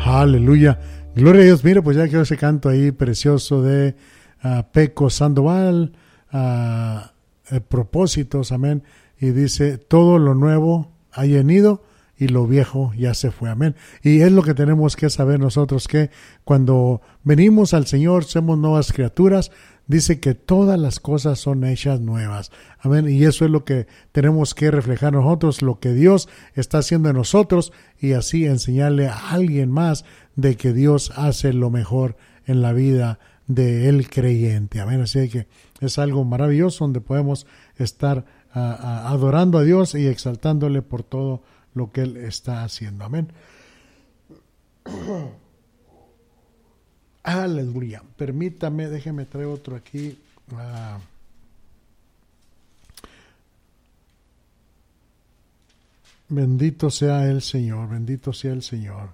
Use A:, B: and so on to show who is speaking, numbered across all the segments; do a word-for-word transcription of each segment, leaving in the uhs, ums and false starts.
A: Aleluya. Gloria a Dios. Mire, pues ya quedó ese canto ahí precioso de uh, Peco Sandoval, uh, eh, propósitos, amén. Y dice, todo lo nuevo ha venido y lo viejo ya se fue, amén. Y es lo que tenemos que saber nosotros, que cuando venimos al Señor somos nuevas criaturas. Dice que todas las cosas son hechas nuevas, amén. Y eso es lo que tenemos que reflejar nosotros, lo que Dios está haciendo en nosotros, y así enseñarle a alguien más de que Dios hace lo mejor en la vida del creyente, amén. Así que es algo maravilloso donde podemos estar uh, uh, adorando a Dios y exaltándole por todo lo que Él está haciendo, amén. Aleluya. Permítame, déjeme traer otro aquí. Uh, bendito sea el Señor, bendito sea el Señor.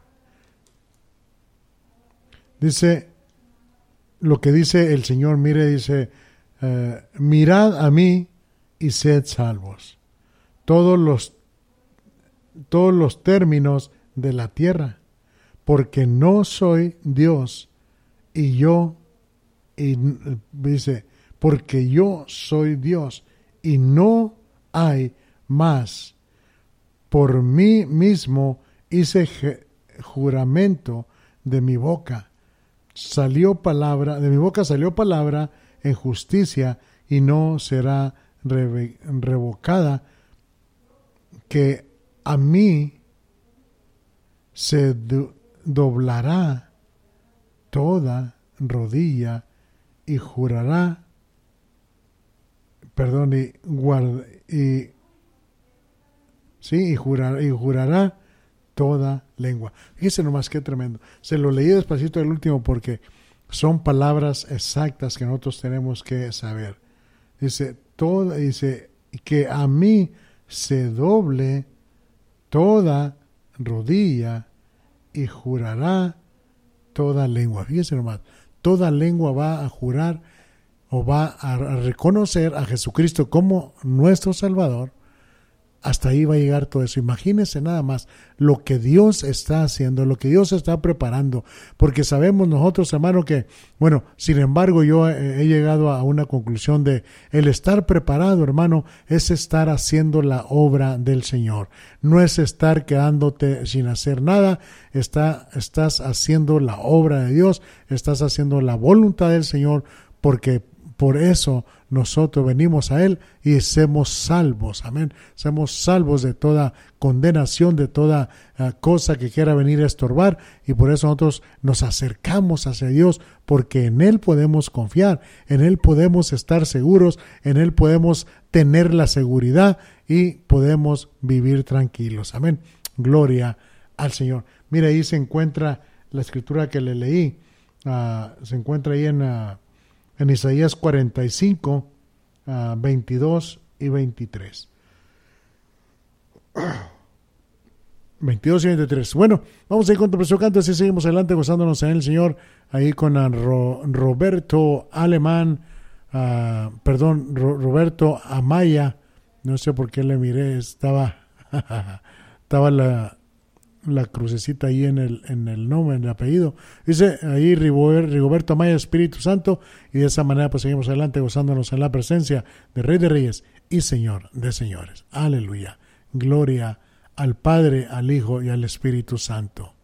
A: Dice, lo que dice el Señor, mire, dice, uh, mirad a mí y sed salvos, todos los, todos los términos de la tierra, porque no soy Dios, y yo, y dice, porque yo soy Dios, y no hay más. Por mí mismo hice juramento, de mi boca salió palabra, de mi boca salió palabra en justicia, y no será rev- revocada, que a mí se do- doblará toda rodilla y jurará, perdón, y, guarda, y sí, y jurará, y jurará toda lengua. Fíjese nomás qué tremendo. Se lo leí despacito el último porque son palabras exactas que nosotros tenemos que saber. Dice, toda, dice, que a mí se doble toda rodilla y jurará toda lengua. Fíjese nomás, toda lengua va a jurar o va a reconocer a Jesucristo como nuestro Salvador. Hasta ahí va a llegar todo eso. Imagínense nada más lo que Dios está haciendo, lo que Dios está preparando, porque sabemos nosotros, hermano, que, bueno, sin embargo, yo he, he llegado a una conclusión de el estar preparado, hermano, es estar haciendo la obra del Señor. No es estar quedándote sin hacer nada, está, estás haciendo la obra de Dios, estás haciendo la voluntad del Señor, porque por eso nosotros venimos a Él y somos salvos, amén. Somos salvos de toda condenación, de toda uh, cosa que quiera venir a estorbar, y por eso nosotros nos acercamos hacia Dios, porque en Él podemos confiar, en Él podemos estar seguros, en Él podemos tener la seguridad y podemos vivir tranquilos, amén. Gloria al Señor. Mira, ahí se encuentra la escritura que le leí, uh, se encuentra ahí en... Uh, en Isaías cuarenta y cinco, uh, veintidós y veintitrés. veintidós y veintitrés. Bueno, vamos a ir con tu precioso canto, así seguimos adelante gozándonos en el Señor, ahí con uh, Ro, Roberto Alemán, uh, perdón, Ro, Roberto Amaya, no sé por qué le miré, estaba, estaba la... la crucecita ahí en el, en el nombre, en el apellido. Dice ahí Rigoberto Amaya, Espíritu Santo, y de esa manera pues seguimos adelante gozándonos en la presencia de Rey de Reyes y Señor de Señores. Aleluya. Gloria al Padre, al Hijo y al Espíritu Santo.